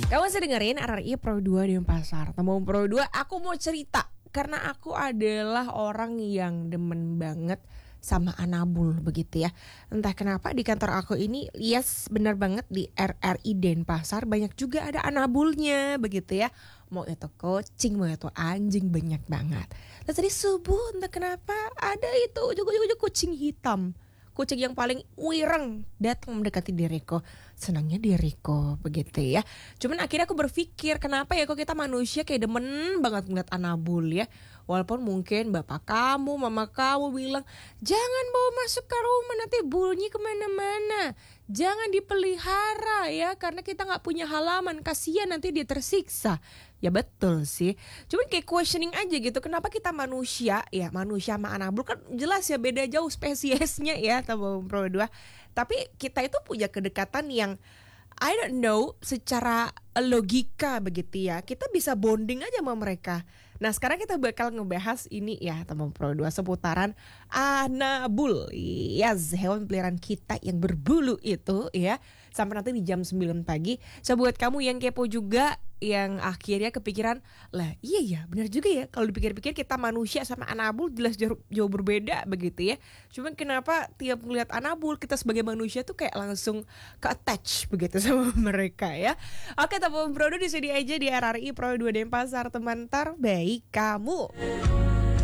Kamu masih dengerin RRI Pro 2 di Pasar. Temu Pro 2, aku mau cerita karena aku adalah orang yang demen banget sama anabul begitu ya. Entah kenapa di kantor aku ini, yes benar banget di RRI Denpasar banyak juga ada anabulnya begitu ya. Mau itu kucing, mau itu anjing, banyak banget. Terus tadi subuh entah kenapa ada itu ujuk-ujuk kucing hitam. Kucing yang paling wireng datang mendekati diriku. Senangnya diriku begitu ya. Cuman akhirnya aku berpikir, kenapa ya kok kita manusia kayak demen banget ngeliat anabul ya. Walaupun mungkin bapak kamu, mama kamu bilang, jangan bawa masuk ke rumah, nanti bunyi kemana-mana. Jangan dipelihara ya, karena kita gak punya halaman, kasihan nanti dia tersiksa. Ya betul sih. Cuman kayak questioning aja gitu, kenapa kita manusia ya, manusia sama anabul kan jelas ya beda jauh spesiesnya ya, Temu Pro 2. Tapi kita itu punya kedekatan yang I don't know, secara logika begitu ya, kita bisa bonding aja sama mereka. Nah sekarang kita bakal ngebahas ini ya Temu Pro 2 seputaran anabul. Yes, hewan peliharaan kita yang berbulu itu ya. Sampai nanti di jam 9 pagi. So buat kamu yang kepo juga, yang akhirnya kepikiran, lah iya ya benar juga ya, kalau dipikir-pikir kita manusia sama anabul jelas jauh berbeda begitu ya. Cuman kenapa tiap ngeliat anabul kita sebagai manusia tuh kayak langsung ke-attach begitu sama mereka ya. Oke, Temu Pro 2 di sini aja di RRI Pro 2 Denpasar, teman terbaik kamu.